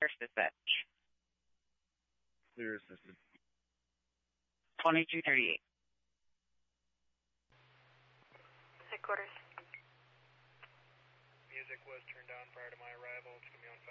First dispatch. Clear assisted. 2238. Headquarters. Music was turned on prior to my arrival. It's going to be on